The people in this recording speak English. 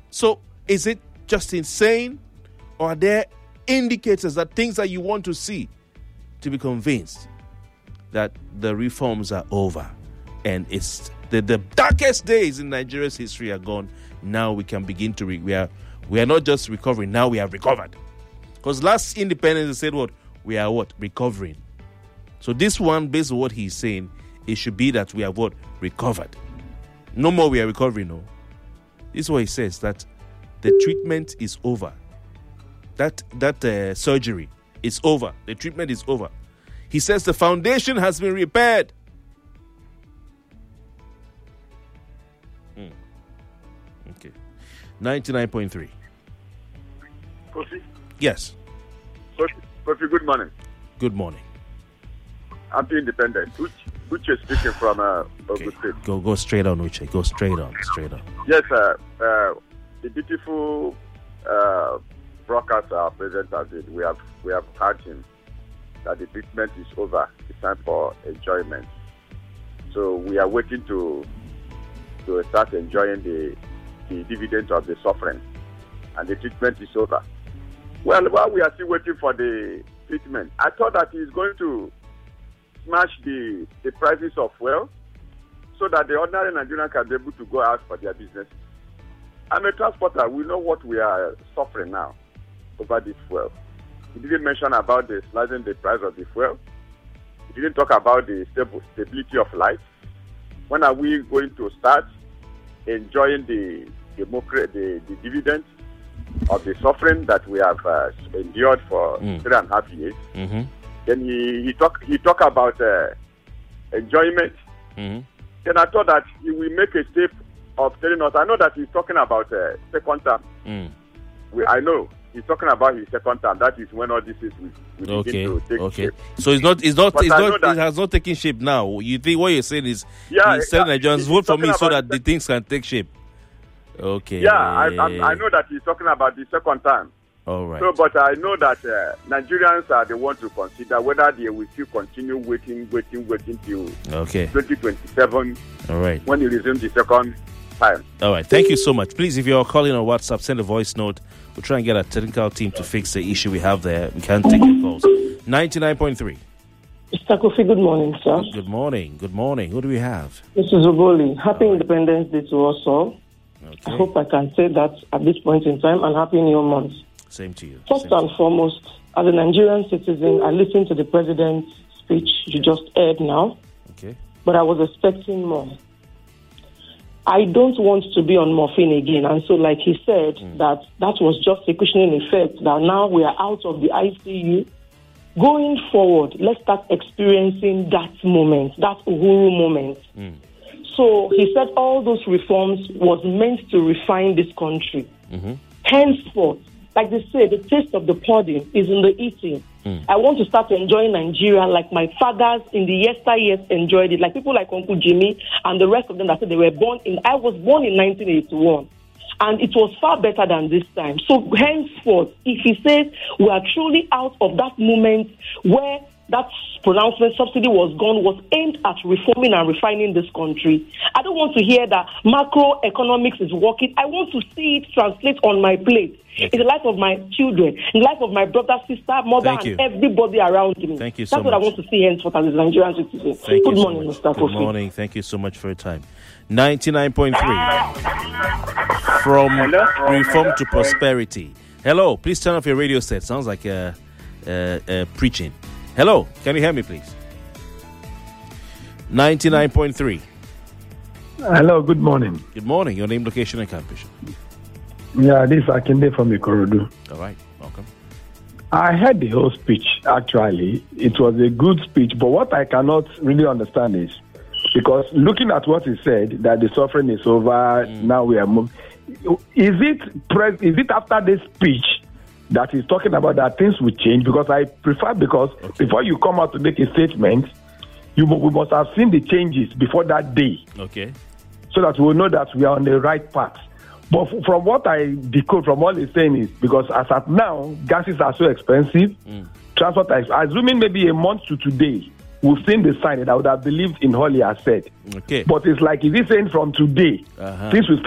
So is it just insane, or are there indicators, that things that you want to see to be convinced that the reforms are over and it's the darkest days in Nigeria's history are gone? Now we can begin to we are not just recovering, now we have recovered. Because last independence they said what? We are what? Recovering. So this one, based on what he's saying, it should be that we have what? Recovered. No more we are recovering, no. This is what he says, that the treatment is over. That surgery is over. The treatment is over. He says the foundation has been repaired. Okay. 99.3. Kofi? Yes. Kofi, good morning. Good morning. Happy Independence. Uche speaking from Ogun State. Go straight on, Uche. Go straight on. Yes, the beautiful broadcaster presenter did. We have heard him that the treatment is over. It's time for enjoyment. So we are waiting to start enjoying the dividends of the suffering, and the treatment is over. Well, while we are still waiting for the treatment, I thought that he's going to smash the prices of fuel so that the ordinary Nigerian can be able to go out for their business. I'm a transporter. We know what we are suffering now over this fuel. He didn't mention about the sliding the price of the fuel. He didn't talk about the stability of life. When are we going to start enjoying the dividends of the suffering that we have endured for 3.5 years? Mm-hmm. Then he talk about enjoyment. Mm-hmm. Then I thought that he will make a step of telling us. I know that he's talking about second term. I know he's talking about his second term. That is when all this is will begin to take shape. So it has not taken shape now. You think what you're saying is he's telling Nigerians vote for me so that the things can take shape. Okay. Yeah, I know that he's talking about the second time. All right. So, but I know that Nigerians are the ones to consider whether they will still continue waiting till 2027. All right. When you resume the second time. All right. Thank you so much. Please, if you're calling on WhatsApp, send a voice note. We'll try and get our technical team to fix the issue we have there. We can't take your calls. 99.3. Mr. Kofi, good morning, sir. Good morning. Good morning. Who do we have? This is Ogoli. Happy Independence Day to us all. Okay. I hope I can say that at this point in time, and happy new month. Same to you. First and foremost, as a Nigerian citizen, I listened to the president's speech you just heard now. Okay. But I was expecting more. I don't want to be on morphine again. And so, like he said, that was just a cushioning effect, that now we are out of the ICU. Going forward, let's start experiencing that moment, that Uhuru moment. So he said all those reforms was meant to refine this country. Mm-hmm. Henceforth, like they say, the taste of the pudding is in the eating. I want to start enjoying Nigeria like my fathers in the yesteryears enjoyed it, like people like Uncle Jimmy and the rest of them that said they were born in. I was born in 1981, and it was far better than this time. So henceforth, if he says we are truly out of that moment where that pronouncement subsidy was gone, was aimed at reforming and refining this country. I don't want to hear that macroeconomics is working. I want to see it translate on my plate. In the life of my children, in the life of my brother, sister, mother, and everybody around me. Thank you so much. That's what I want to see henceforth as a Nigerian citizen. Good morning, Mr. Kofi. Good morning. Thank you so much for your time. 99.3 from reform to prosperity. Hello, please turn off your radio set. Sounds like preaching. Hello, can you hear me, please? 99.3. Hello, good morning. Good morning. Your name, location, and campus. Yeah, this is Akinde from Ikorodu. All right, welcome. I heard the whole speech, actually. It was a good speech, but what I cannot really understand is, because looking at what he said, that the suffering is over, now we are moving. Is it after this speech that he's talking about that things will change? Because I prefer, before you come out to make a statement, we must have seen the changes before that day. Okay. So that we will know that we are on the right path. But from what I decode from all he's saying is, because as at now, gases are so expensive, transport is, assuming maybe a month to today, we've seen the sign that I would have believed in all he has said. Okay. But it's like, is he saying from today, things will